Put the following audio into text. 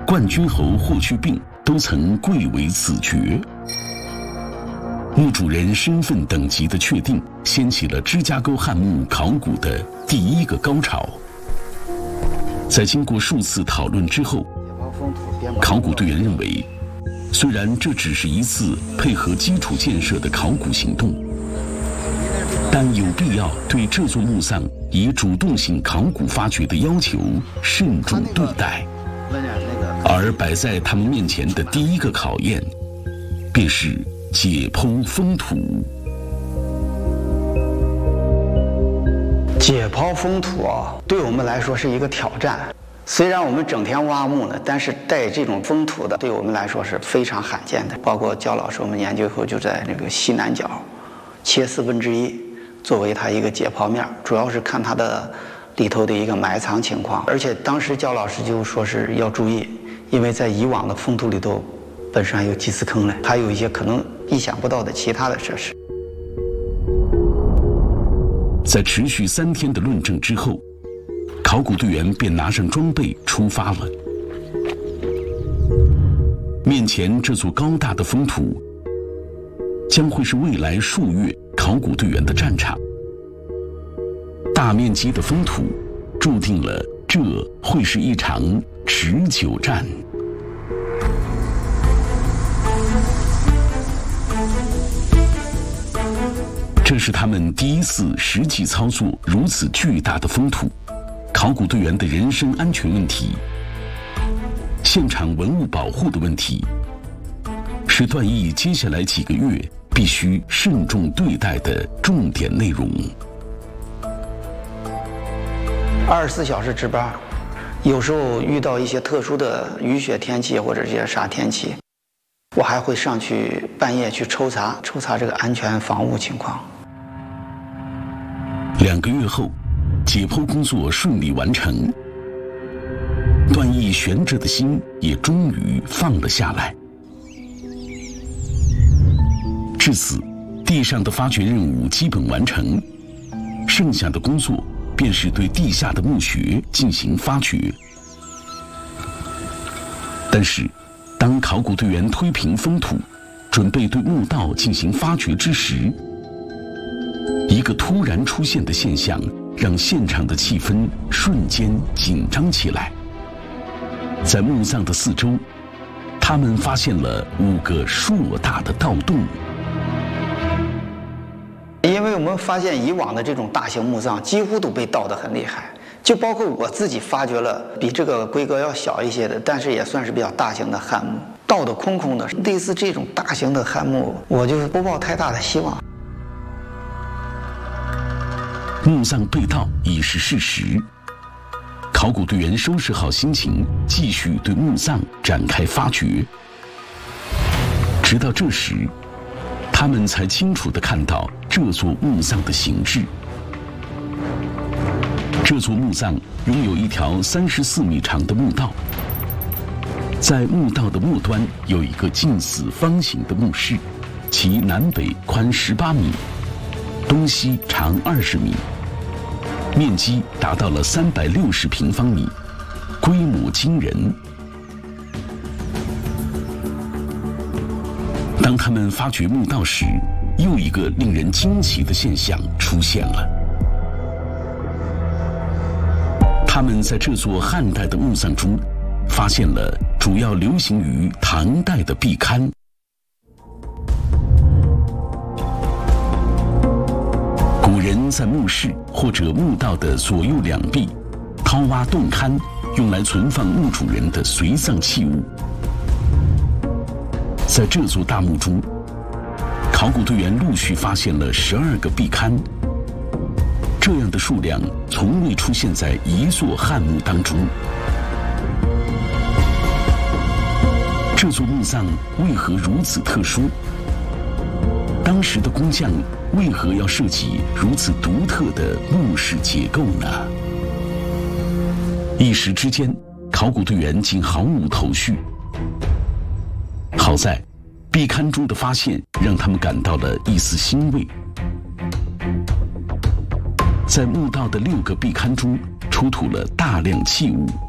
冠军侯霍去病都曾贵为此爵。墓主人身份等级的确定，掀起了芝加哥汉墓考古的第一个高潮。在经过数次讨论之后，考古队员认为，虽然这只是一次配合基础建设的考古行动，但有必要对这座墓葬以主动性考古发掘的要求慎重对待。而摆在他们面前的第一个考验，便是解剖封土。 解剖封土啊，对我们来说是一个挑战。虽然我们整天挖墓呢，但是带这种封土的，对我们来说是非常罕见的。包括焦老师，我们研究以后就在那个西南角切1/4，作为它一个解剖面，主要是看它的里头的一个埋藏情况。而且当时焦老师就说是要注意，因为在以往的封土里头，本身还有祭祀坑呢，还有一些可能意想不到的其他的设施。 在持续3天的论证之后，考古队员便拿上装备出发了。面前这座高大的封土，将会是未来数月考古队员的战场。大面积的封土，注定了这会是一场持久战。这是他们第一次实际操作如此巨大的封土，考古队员的人身安全问题、现场文物保护的问题，是段毅接下来几个月必须慎重对待的重点内容。 24小时值班，有时候遇到一些特殊的雨雪天气或者这些啥天气，我还会上去半夜去抽查这个安全防务情况。 2个月后，解剖工作顺利完成，段毅悬着的心也终于放了下来。至此，地上的发掘任务基本完成，剩下的工作便是对地下的墓穴进行发掘。但是，当考古队员推平封土，准备对墓道进行发掘之时，一个突然出现的现象让现场的气氛瞬间紧张起来。在墓葬的四周，他们发现了5个硕大的盗洞。 因为我们发现以往的这种大型墓葬几乎都被盗得很厉害，就包括我自己发掘了比这个规格要小一些的，但是也算是比较大型的汉墓，盗得空空的。类似这种大型的汉墓，我就不抱太大的希望。 墓葬被盗已是事实，考古队员收拾好心情，继续对墓葬展开发掘。直到这时，他们才清楚地看到这座墓葬的形制。这座墓葬拥有一条34米长的墓道，在墓道的末端有一个近似方形的墓室，其南北宽18米，东西长20米，面积达到了360平方米，规模惊人。当他们发掘墓道时，又一个令人惊奇的现象出现了。他们在这座汉代的墓葬中，发现了主要流行于唐代的壁龛。古人在墓室或者墓道的左右两壁掏挖洞龛，用来存放墓主人的随葬器物。在这座大墓中，考古队员陆续发现了12个壁龛，这样的数量从未出现在一座汉墓当中。这座墓葬为何如此特殊？当时的工匠为何要设计如此独特的墓室结构呢？一时之间，考古队员竟毫无头绪。好在，壁龛中的发现让他们感到了一丝欣慰。在墓道的6个壁龛中，出土了大量器物。